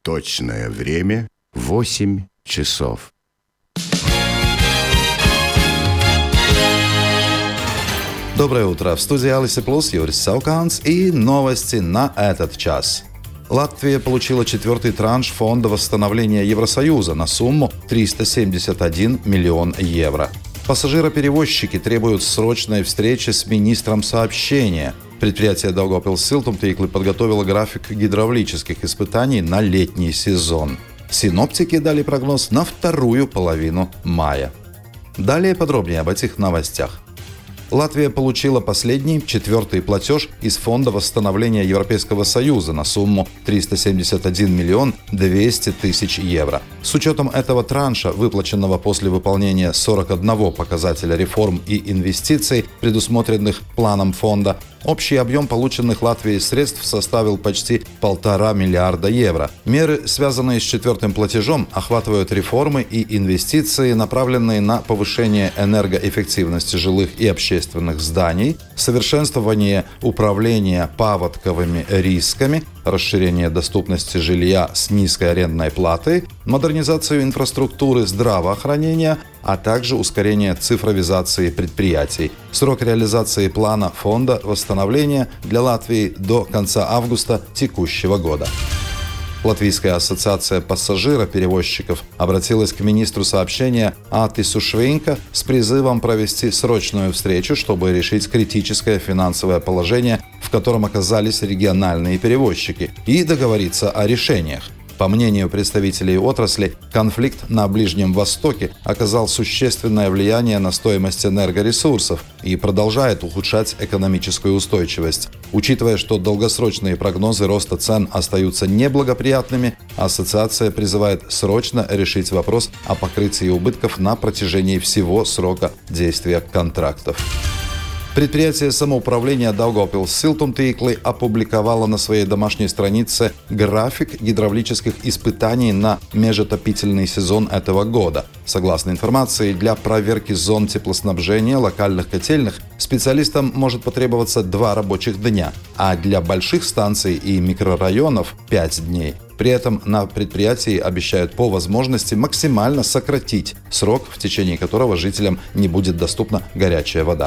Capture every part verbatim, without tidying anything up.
Точное время — восемь часов. Доброе утро. В студии Алисы Плюс Юрис Сауканс и новости на этот час. Латвия получила четвертый транш Фонда восстановления Евросоюза на сумму триста семьдесят один миллион евро. Пассажироперевозчики требуют срочной встречи с министром сообщения. Предприятие Daugavpils Siltumtīkli подготовило график гидравлических испытаний на летний сезон. Синоптики дали прогноз на вторую половину мая. Далее подробнее об этих новостях. Латвия получила последний, четвертый платеж из Фонда восстановления Европейского Союза на сумму триста семьдесят один миллион двести тысяч евро. С учетом этого транша, выплаченного после выполнения сорок одного показателя реформ и инвестиций, предусмотренных планом фонда, общий объем полученных Латвией средств составил почти полтора миллиарда евро. Меры, связанные с четвертым платежом, охватывают реформы и инвестиции, направленные на повышение энергоэффективности жилых и общественных зданий, совершенствование управления паводковыми рисками, расширение доступности жилья с низкой арендной платой, модернизацию инфраструктуры здравоохранения, а также ускорение цифровизации предприятий. Срок реализации плана фонда восстановления для Латвии до конца августа текущего года. Латвийская ассоциация пассажироперевозчиков обратилась к министру сообщения Атису Швейнка с призывом провести срочную встречу, чтобы решить критическое финансовое положение, в котором оказались региональные перевозчики, и договориться о решениях. По мнению представителей отрасли, конфликт на Ближнем Востоке оказал существенное влияние на стоимость энергоресурсов и продолжает ухудшать экономическую устойчивость. Учитывая, что долгосрочные прогнозы роста цен остаются неблагоприятными, ассоциация призывает срочно решить вопрос о покрытии убытков на протяжении всего срока действия контрактов. Предприятие самоуправления Daugavpils Siltumtīkli опубликовало на своей домашней странице график гидравлических испытаний на межотопительный сезон этого года. Согласно информации, для проверки зон теплоснабжения локальных котельных специалистам может потребоваться два рабочих дня, а для больших станций и микрорайонов – пять дней. При этом на предприятии обещают по возможности максимально сократить срок, в течение которого жителям не будет доступна горячая вода.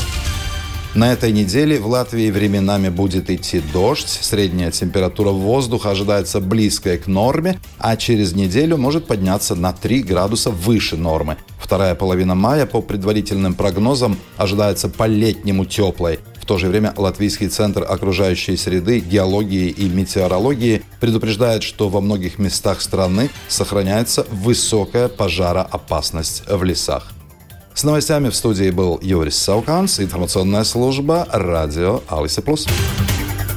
На этой неделе в Латвии временами будет идти дождь, средняя температура воздуха ожидается близкая к норме, а через неделю может подняться на три градуса выше нормы. Вторая половина мая, по предварительным прогнозам, ожидается по-летнему теплой. В то же время Латвийский центр окружающей среды, геологии и метеорологии предупреждает, что во многих местах страны сохраняется высокая пожароопасность в лесах. С новостями в студии был Юрис Сауканс, информационная служба радио Алисы Плюс.